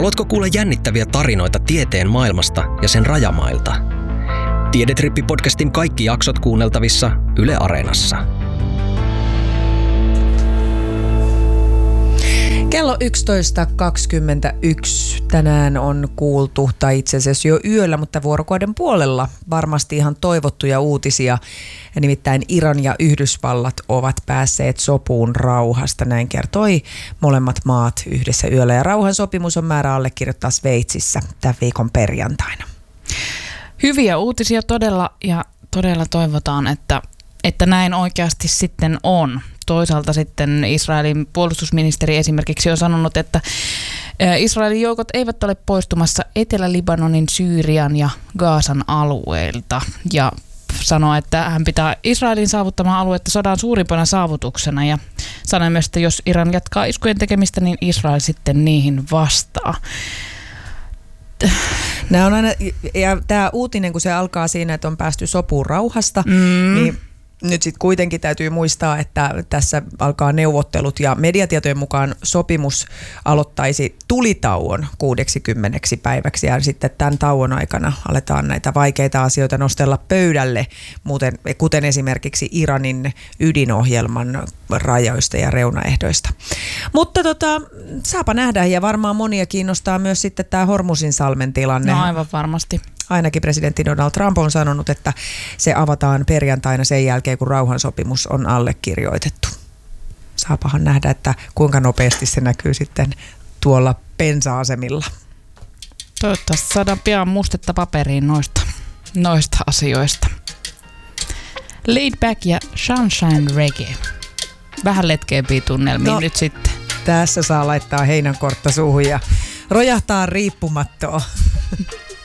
Haluatko kuulla jännittäviä tarinoita tieteen maailmasta ja sen rajamailta? Tiedetrippi-podcastin kaikki jaksot kuunneltavissa Yle Areenassa. Kello 11.21 tänään on kuultu, tai itse asiassa jo yöllä, mutta vuorokauden puolella varmasti ihan toivottuja uutisia. Nimittäin Iran ja Yhdysvallat ovat päässeet sopuun rauhasta, näin kertoi molemmat maat yhdessä yöllä. Ja rauhansopimus on määrä allekirjoittaa Sveitsissä tämän viikon perjantaina. Hyviä uutisia todella, ja todella toivotaan, että näin oikeasti sitten on. Toisaalta sitten Israelin puolustusministeri esimerkiksi on sanonut, että Israelin joukot eivät ole poistumassa Etelä-Libanonin, Syyrian ja Gaasan alueilta. Ja sanoi, että hän pitää Israelin saavuttamaa aluetta sodan suurimpana saavutuksena. Ja sanoi myös, että jos Iran jatkaa iskujen tekemistä, niin Israel sitten niihin vastaa. Nämä on aina, ja tämä uutinen, kun se alkaa siinä, että on päästy sopuun rauhasta, niin nyt sitten kuitenkin täytyy muistaa, että tässä alkaa neuvottelut ja mediatietojen mukaan sopimus aloittaisi tulitauon 60 päiväksi ja sitten tämän tauon aikana aletaan näitä vaikeita asioita nostella pöydälle, kuten esimerkiksi Iranin ydinohjelman rajoista ja reunaehdoista. Mutta saapa nähdä, ja varmaan monia kiinnostaa myös sitten tämä Hormuzinsalmen tilanne. No aivan varmasti. Ainakin presidentti Donald Trump on sanonut, että se avataan perjantaina sen jälkeen, kun rauhansopimus on allekirjoitettu. Saapahan nähdä, että kuinka nopeasti se näkyy sitten tuolla bensa-asemilla. Toivottavasti saadaan pian mustetta paperiin noista asioista. Laid Back ja Sunshine Reggae. Vähän letkeämpiä tunnelmia nyt sitten. Tässä saa laittaa heinänkortta suuhun ja rojahtaa riippumattoa.